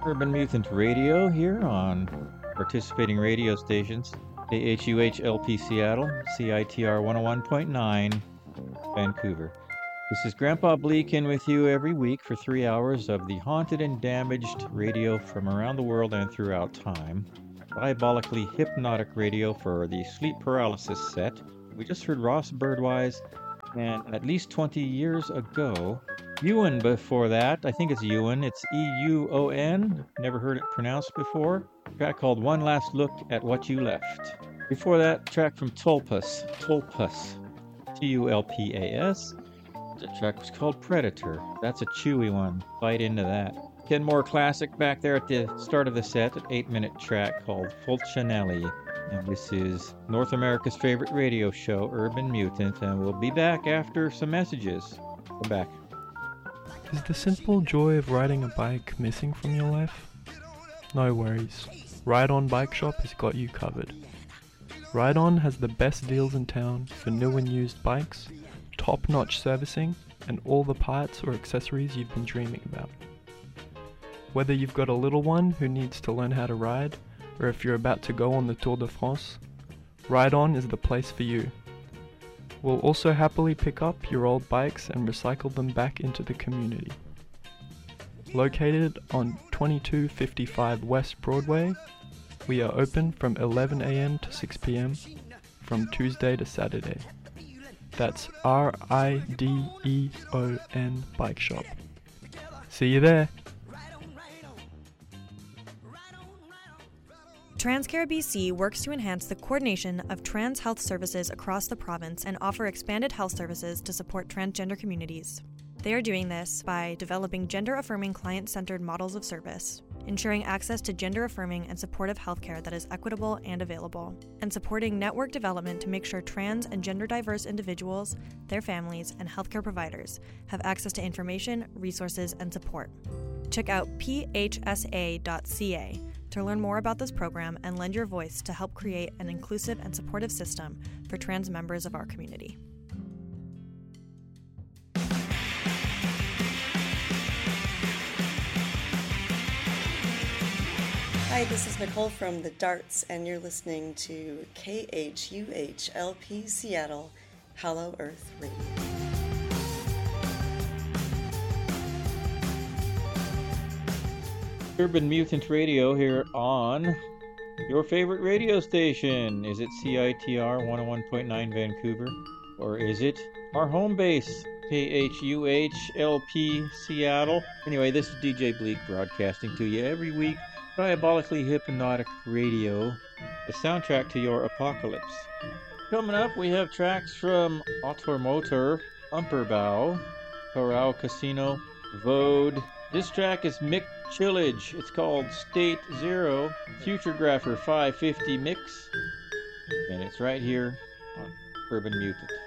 Urban Mutant Radio here on participating radio stations. KHUH-LP Seattle, CITR 101.9 Vancouver. This is Grandpa Bleakin with you every week for 3 hours of the haunted and damaged radio from around the world and throughout time. Diabolically hypnotic radio for the sleep paralysis set. We just heard Ross Birdwise, and at least 20 years ago, Ewan before that. I think it's Ewan. It's E-U-O-N. Never heard it pronounced before. A track called One Last Look at What You Left. Before that, track from Tulpas. T-U-L-P-A-S. The track was called Predator. That's a chewy one. Bite into that. Ken Moore classic back there at the start of the set, an 8-minute track called Fulcinelli. And this is North America's favorite radio show, Urban Mutant, and we'll be back after some messages. Come back. Is the simple joy of riding a bike missing from your life? No worries. Ride On Bike Shop has got you covered. Ride On has the best deals in town for new and used bikes, top-notch servicing, and all the parts or accessories you've been dreaming about. Whether you've got a little one who needs to learn how to ride, or if you're about to go on the Tour de France, Ride On is the place for you. We'll also happily pick up your old bikes and recycle them back into the community. Located on 2255 West Broadway, we are open from 11 a.m. to 6 p.m. from Tuesday to Saturday. That's R-I-D-E-O-N Bike Shop. See you there! TransCare BC works to enhance the coordination of trans health services across the province and offer expanded health services to support transgender communities. They are doing this by developing gender-affirming client-centered models of service, ensuring access to gender-affirming and supportive healthcare that is equitable and available, and supporting network development to make sure trans and gender-diverse individuals, their families, and healthcare providers have access to information, resources, and support. Check out phsa.ca to learn more about this program and lend your voice to help create an inclusive and supportive system for trans members of our community. Hi, this is Nicole from the Darts, and you're listening to KHUH-LP Seattle, Hollow Earth Radio. Urban Mutant Radio here on your favorite radio station. Is it CITR 101.9 Vancouver? Or is it our home base, KHUH-LP Seattle? Anyway, this is DJ Bleak broadcasting to you every week. Diabolically hypnotic radio, the soundtrack to your apocalypse. Coming up, we have tracks from Automotor, Umperbow, Corral Casino, Vode. This track is Mick Chillage. It's called State Zero, Futuregrapher 550 Mix, and it's right here on Urban Mutant.